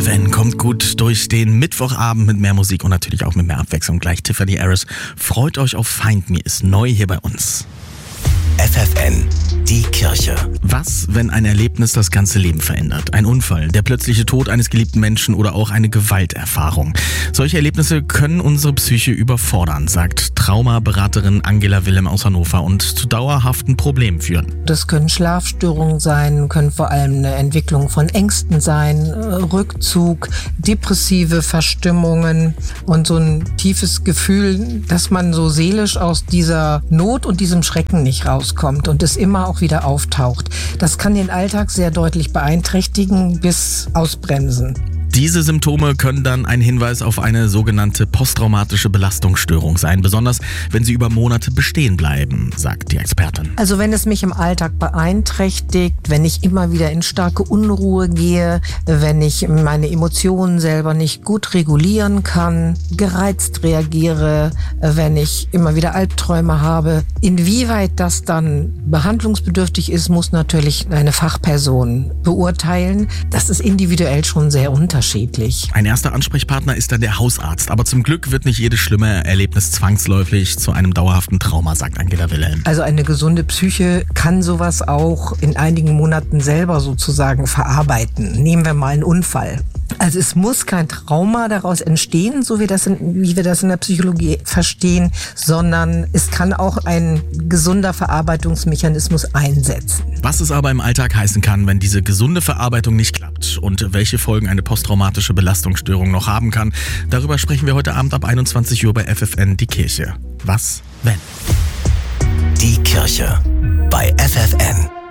FFN kommt gut durch den Mittwochabend mit mehr Musik und natürlich auch mit mehr Abwechslung. Gleich Tiffany Harris. Freut euch auf Find Me, ist neu hier bei uns. FFN, die Kirche. Was, wenn ein Erlebnis das ganze Leben verändert? Ein Unfall, der plötzliche Tod eines geliebten Menschen oder auch eine Gewalterfahrung. Solche Erlebnisse können unsere Psyche überfordern, sagt Traumaberaterin Angela Willem aus Hannover, und zu dauerhaften Problemen führen. Das können Schlafstörungen sein, können vor allem eine Entwicklung von Ängsten sein, Rückzug, depressive Verstimmungen und so ein tiefes Gefühl, dass man so seelisch aus dieser Not und diesem Schrecken nicht rauskommt und es immer auch wieder auftaucht. Das kann den Alltag sehr deutlich beeinträchtigen bis ausbremsen. Diese Symptome können dann ein Hinweis auf eine sogenannte posttraumatische Belastungsstörung sein, besonders wenn sie über Monate bestehen bleiben, sagt die Expertin. Also wenn es mich im Alltag beeinträchtigt, wenn ich immer wieder in starke Unruhe gehe, wenn ich meine Emotionen selber nicht gut regulieren kann, gereizt reagiere, wenn ich immer wieder Albträume habe. Inwieweit das dann behandlungsbedürftig ist, muss natürlich eine Fachperson beurteilen. Das ist individuell schon sehr unterschiedlich. Ein erster Ansprechpartner ist dann der Hausarzt. Aber zum Glück wird nicht jedes schlimme Erlebnis zwangsläufig zu einem dauerhaften Trauma, sagt Angela Willem. Also eine gesunde Psyche kann sowas auch in einigen Monaten selber sozusagen verarbeiten. Nehmen wir mal einen Unfall. Also es muss kein Trauma daraus entstehen, so wie wir das in der Psychologie verstehen, sondern es kann auch ein gesunder Verarbeitungsmechanismus einsetzen. Was es aber im Alltag heißen kann, wenn diese gesunde Verarbeitung nicht klappt und welche Folgen eine posttraumatische Belastungsstörung noch haben kann, darüber sprechen wir heute Abend ab 21 Uhr bei FFN die Kirche. Was, wenn? Die Kirche bei FFN.